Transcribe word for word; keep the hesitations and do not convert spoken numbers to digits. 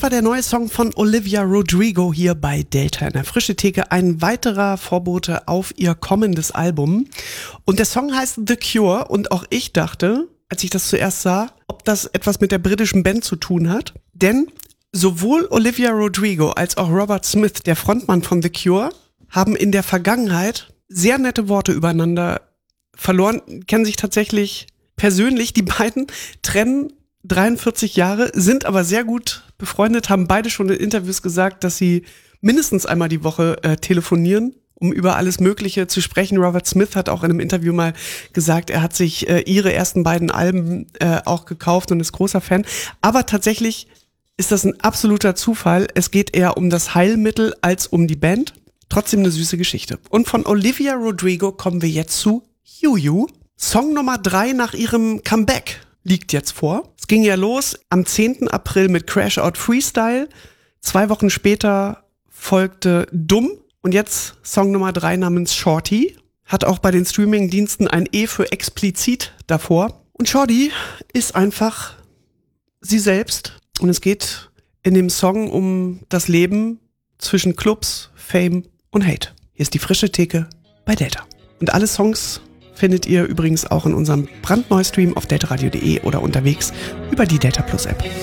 Das war der neue Song von Olivia Rodrigo hier bei Delta in der Frische Theke. Ein weiterer Vorbote auf ihr kommendes Album. Und der Song heißt The Cure. Und auch ich dachte, als ich das zuerst sah, ob das etwas mit der britischen Band zu tun hat. Denn sowohl Olivia Rodrigo als auch Robert Smith, der Frontmann von The Cure, haben in der Vergangenheit sehr nette Worte übereinander verloren, kennen sich tatsächlich persönlich. Die beiden trennen dreiundvierzig Jahre, sind aber sehr gut befreundet, haben beide schon in Interviews gesagt, dass sie mindestens einmal die Woche äh, telefonieren, um über alles Mögliche zu sprechen. Robert Smith hat auch in einem Interview mal gesagt, er hat sich äh, ihre ersten beiden Alben äh, auch gekauft und ist großer Fan. Aber tatsächlich ist das ein absoluter Zufall. Es geht eher um das Heilmittel als um die Band. Trotzdem eine süße Geschichte. Und von Olivia Rodrigo kommen wir jetzt zu Juju. Song Nummer drei nach ihrem Comeback liegt jetzt vor. Es ging ja los am zehnten April mit Crash Out Freestyle. Zwei Wochen später folgte Dumm. Und jetzt Song Nummer drei namens Shorty. Hat auch bei den Streaming-Diensten ein E für explizit davor. Und Shorty ist einfach sie selbst. Und es geht in dem Song um das Leben zwischen Clubs, Fame und Hate. Hier ist die Frische Theke bei Delta. Und alle Songs findet ihr übrigens auch in unserem brandneuen Stream auf deltaradio punkt de oder unterwegs über die Delta Plus App.